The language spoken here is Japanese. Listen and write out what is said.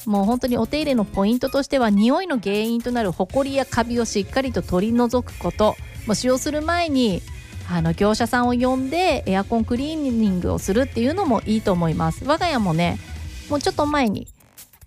もう本当にお手入れのポイントとしては、匂いの原因となるホコリやカビをしっかりと取り除くこと。もう使用する前に業者さんを呼んでエアコンクリーニングをするっていうのもいいと思います。我が家もね、もうちょっと前に